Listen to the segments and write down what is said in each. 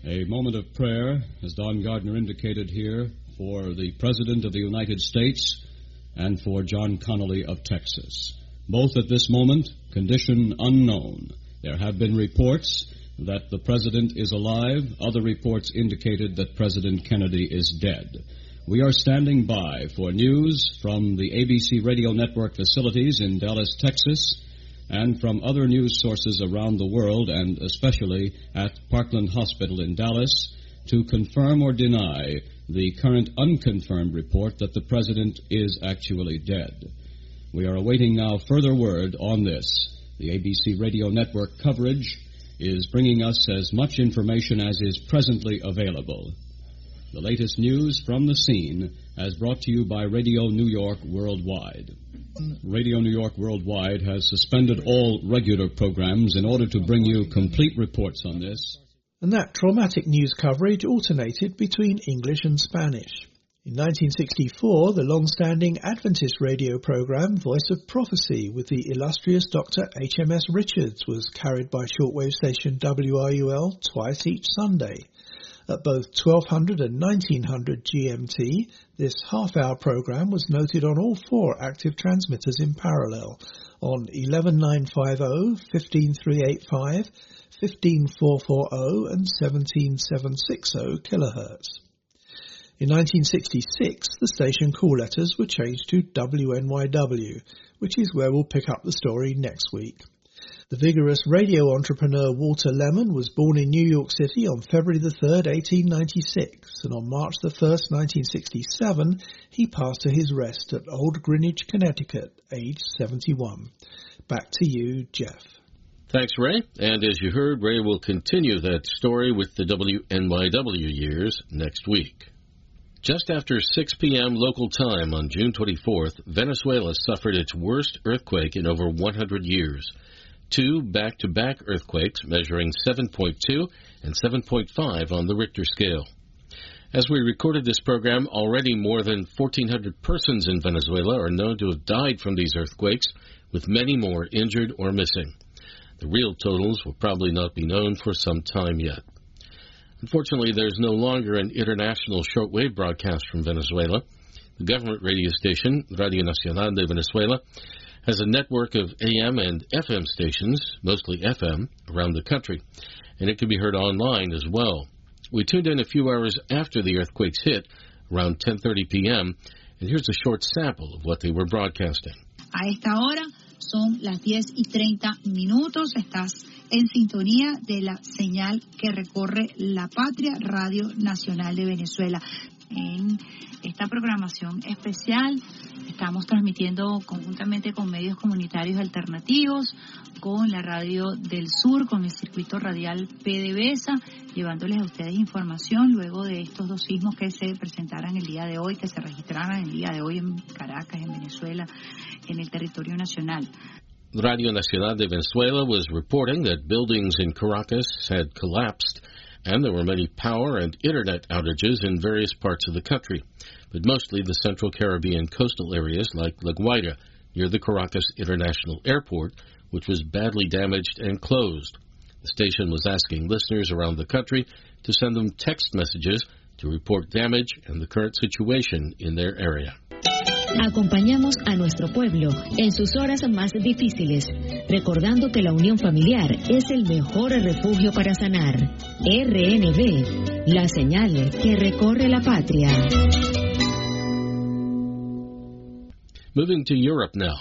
A moment of prayer, as Don Gardner indicated here, for the President of the United States and for John Connally of Texas. Both at this moment, condition unknown. There have been reports that the President is alive. Other reports indicated that President Kennedy is dead. We are standing by for news from the ABC Radio Network facilities in Dallas, Texas, and from other news sources around the world, and especially at Parkland Hospital in Dallas, to confirm or deny the current unconfirmed report that the President is actually dead. We are awaiting now further word on this. The ABC Radio Network coverage is bringing us as much information as is presently available. The latest news from the scene as brought to you by Radio New York Worldwide. Radio New York Worldwide has suspended all regular programs in order to bring you complete reports on this. And that traumatic news coverage alternated between English and Spanish. In 1964, the long-standing Adventist radio program Voice of Prophecy with the illustrious Dr. H.M.S. Richards was carried by shortwave station WRUL twice each Sunday. At both 1200 and 1900 GMT, this half-hour program was noted on all four active transmitters in parallel on 11950, 15385, 15440 and 17760 kilohertz. In 1966, the station call letters were changed to WNYW, which is where we'll pick up the story next week. The vigorous radio entrepreneur Walter Lemon was born in New York City on February the 3rd, 1896, and on March the 1st, 1967, he passed to his rest at Old Greenwich, Connecticut, aged 71. Back to you, Jeff. Thanks, Ray. And as you heard, Ray will continue that story with the WNYW years next week. Just after 6 p.m. local time on June 24th, Venezuela suffered its worst earthquake in over 100 years. Two back-to-back earthquakes measuring 7.2 and 7.5 on the Richter scale. As we recorded this program, already more than 1,400 persons in Venezuela are known to have died from these earthquakes, with many more injured or missing. The real totals will probably not be known for some time yet. Unfortunately, there's no longer an international shortwave broadcast from Venezuela. The government radio station, Radio Nacional de Venezuela, has a network of AM and FM stations, mostly FM, around the country, and it can be heard online as well. We tuned in a few hours after the earthquakes hit, around 10:30 p.m., and here's a short sample of what they were broadcasting. A esta hora son las 10:30. Estás en sintonía de la señal que recorre la patria, Radio Nacional de Venezuela. En esta programación especial estamos transmitiendo conjuntamente con medios comunitarios alternativos, con la Radio del Sur, con el circuito radial PDVSA, llevándoles a ustedes información luego de estos dos sismos que se presentaran el día de hoy, que se registraran el día de hoy en Caracas, en Venezuela, en el territorio nacional. Radio Nacional de Venezuela was reporting that buildings in Caracas had collapsed and there were many power and internet outages in various parts of the country, but mostly the Central Caribbean coastal areas like La Guaira, near the Caracas International Airport, which was badly damaged and closed. The station was asking listeners around the country to send them text messages to report damage and the current situation in their area. Acompañamos a nuestro pueblo en sus horas más difíciles, recordando que la unión familiar es el mejor refugio para sanar. RNB, la señal que recorre la patria. Moving to Europe now.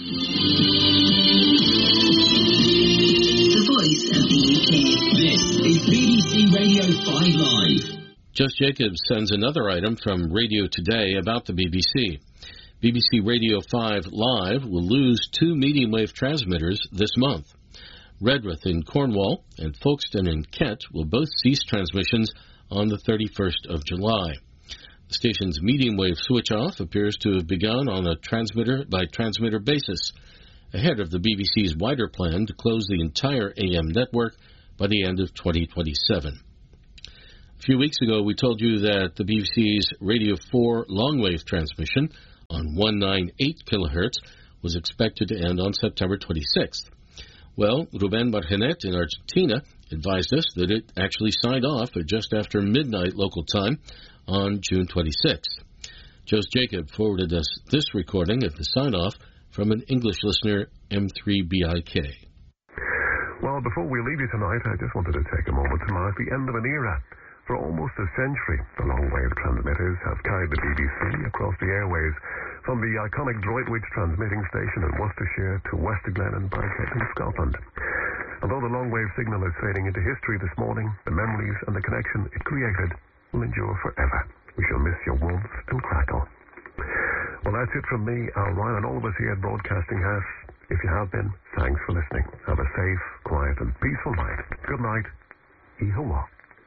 The voice of the UK. This is BBC Radio 5 Live. Just Jacobs sends another item from Radio Today about the BBC. BBC Radio 5 Live will lose 2 medium-wave transmitters this month. Redruth in Cornwall and Folkestone in Kent will both cease transmissions on the 31st of July. The station's medium-wave switch-off appears to have begun on a transmitter-by-transmitter basis, ahead of the BBC's wider plan to close the entire AM network by the end of 2027. A few weeks ago, we told you that the BBC's Radio 4 long-wave transmission on 198 kilohertz was expected to end on September 26th. Well, Ruben Barjanet in Argentina advised us that it actually signed off at just after midnight local time on June 26th. Jos Jacob forwarded us this recording of the sign-off from an English listener, M3BIK. Well, before we leave you tonight, I just wanted to take a moment to mark the end of an era. For almost a century, the long-wave transmitters have carried the BBC across the airways, from the iconic Droitwich transmitting station in Worcestershire to Westerglen and Birkhead in Scotland. Although the long-wave signal is fading into history this morning, the memories and the connection it created will endure forever. We shall miss your warmth and crackle. Well, that's it from me, Al Ryan, and all of us here at Broadcasting House. If you have been, thanks for listening. Have a safe, quiet, and peaceful night. Good night. Ihawa.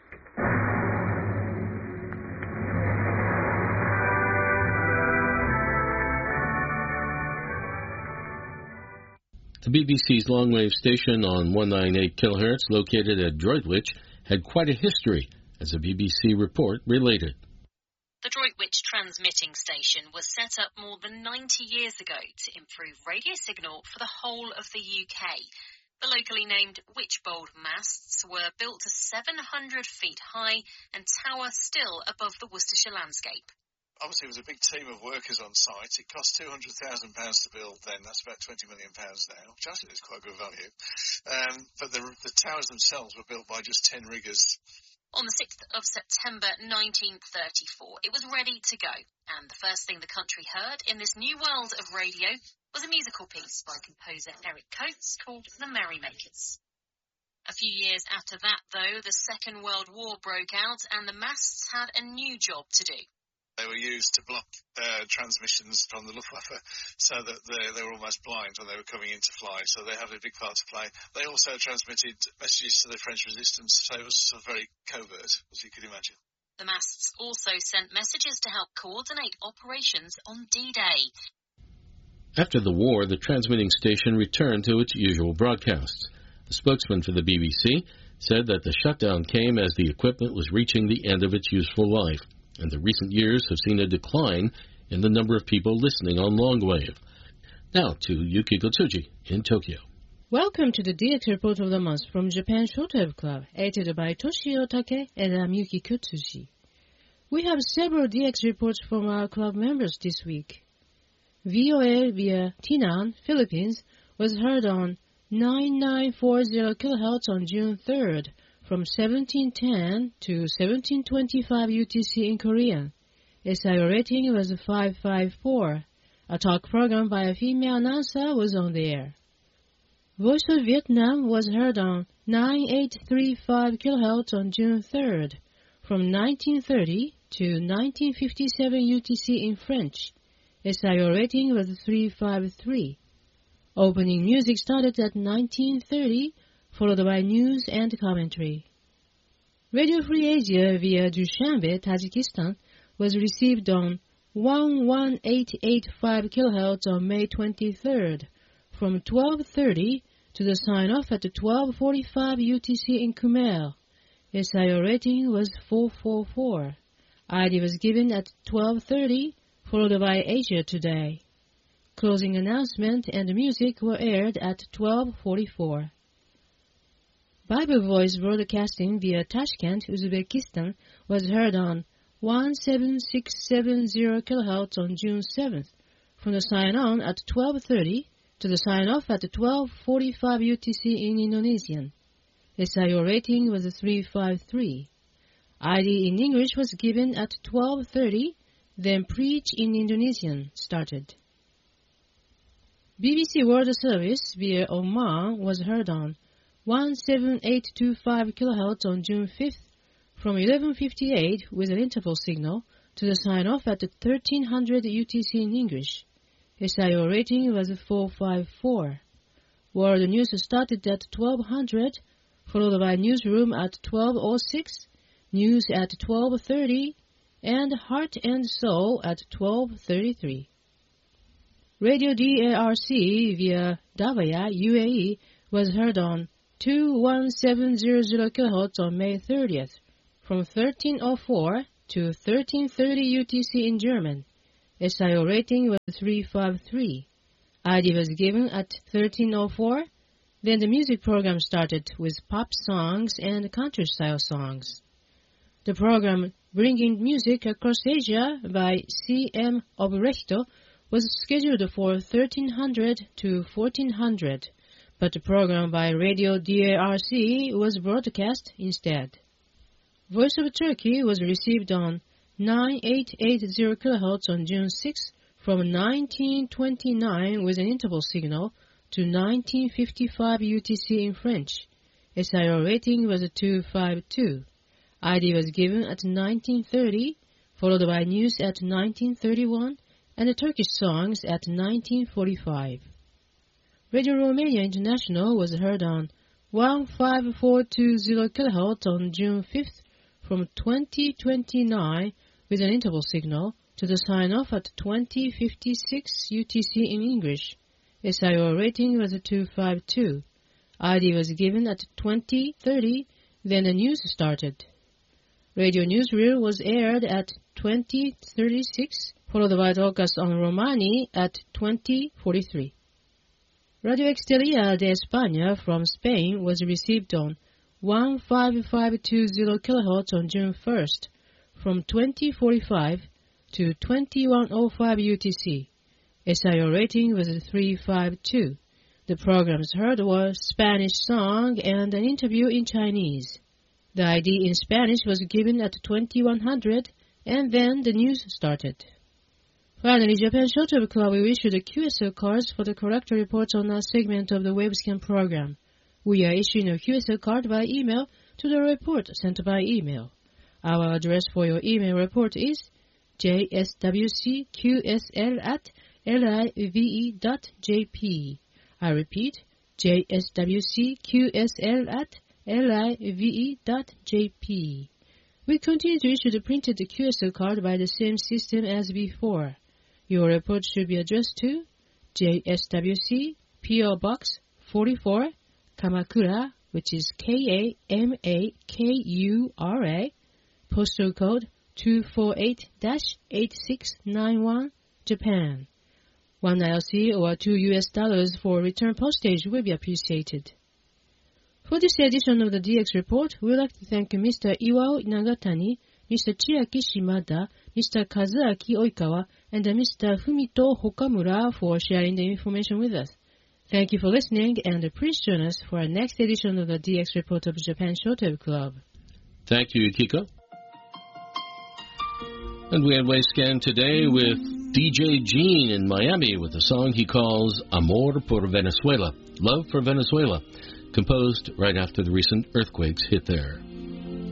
The BBC's long-wave station on 198 kHz located at Droitwich had quite a history, as a BBC report related. The Droitwich transmitting station was set up more than 90 years ago to improve radio signal for the whole of the UK. The locally named Witchbold masts were built to 700 feet high and tower still above the Worcestershire landscape. Obviously, it was a big team of workers on site. It cost £200,000 to build then. That's about £20 million now, which actually is quite good value. But the towers themselves were built by just 10 riggers. On the 6th of September 1934, it was ready to go. And the first thing the country heard in this new world of radio was a musical piece by composer Eric Coates called The Merrymakers. A few years after that, though, the Second World War broke out and the masts had a new job to do. They were used to block transmissions from the Luftwaffe so that they were almost blind when they were coming in to fly, so they had a big part to play. They also transmitted messages to the French resistance, so it was sort of very covert, as you could imagine. The masts also sent messages to help coordinate operations on D-Day. After the war, the transmitting station returned to its usual broadcasts. The spokesman for the BBC said that the shutdown came as the equipment was reaching the end of its useful life, and the recent years have seen a decline in the number of people listening on longwave. Now to Yukiko Tsuji in Tokyo. Welcome to the DX Report of the Month from Japan Shortwave Club, edited by Toshio Take and I'm Yukiko Tsuji. We have several DX reports from our club members this week. VOA via Tainan, Philippines, was heard on 9940 kHz on June 3rd, from 1710 to 1725 UTC in Korean. SIO rating was 554. A talk program by a female announcer was on the air. Voice of Vietnam was heard on 9835 kHz on June 3rd, from 1930 to 1957 UTC in French. SIO rating was 353. Opening music started at 1930, followed by news and commentary. Radio Free Asia via Dushanbe, Tajikistan, was received on 11885 kHz on May 23rd, from 1230 to the sign-off at 1245 UTC in Khmer. SIO rating was 444. ID was given at 1230, followed by Asia Today. Closing announcement and music were aired at 1244. Bible Voice broadcasting via Tashkent, Uzbekistan, was heard on 17670 kHz on June 7th, from the sign-on at 1230 to the sign-off at 1245 UTC in Indonesian. SIO rating was 353. ID in English was given at 1230, then Preach in Indonesian started. BBC World Service via Oman was heard on 17825 kHz on June 5th, from 1158 with an interval signal to the sign-off at 1300 UTC in English. SIO rating was 454. World News started at 1200, followed by Newsroom at 1206, News at 1230, and Heart and Soul at 1233. Radio DARC via Davaya, UAE, was heard on 21700 kHz on May 30th, from 1304 to 1330 UTC in German. SIO rating was 353. ID was given at 1304, Then the music program started with pop songs and country-style songs. The program Bringing Music Across Asia by C.M. Obrechto was scheduled for 1300 to 1400, but the program by Radio DARC was broadcast instead. Voice of Turkey was received on 9880 kHz on June 6 from 1929 with an interval signal to 1955 UTC in French. SIO rating was 252. ID was given at 1930, followed by news at 1931, and the Turkish songs at 1945. Radio Romania International was heard on 15420 kHz on June 5th from 2029 with an interval signal to the sign-off at 2056 UTC in English. SIO rating was 252. ID was given at 2030, then the news started. Radio Newsreel was aired at 2036, followed by Talkas on Romani at 2043. Radio Exterior de España from Spain was received on 15520 kHz on June 1st from 2045 to 2105 UTC. SIO rating was 352. The programs heard were Spanish song and an interview in Chinese. The ID in Spanish was given at 2100, and then the news started. Finally, Japan Shortwave Club will issue the QSL cards for the correct reports on our segment of the Wavescan program. We are issuing a QSL card by email to the report sent by email. Our address for your email report is jswcqsl@live.jp. I repeat, jswcqsl@live.jp. We continue to issue the printed QSL card by the same system as before. Your report should be addressed to JSWC PO Box 44, Kamakura, which is Kamakura, postal code 248-8691, Japan. $1 ILC or $2 for return postage will be appreciated. For this edition of the DX Report, we would like to thank Mr. Iwao Nagatani, Mr. Chiaki Shimada, Mr. Kazuaki Oikawa, and Mr. Fumito Hokamura for sharing the information with us. Thank you for listening, and please join us for our next edition of the DX Report of Japan Shortwave Club. Thank you, Kiko. And we end Wavescan today with DJ Gene in Miami with a song he calls Amor por Venezuela, Love for Venezuela, composed right after the recent earthquakes hit there.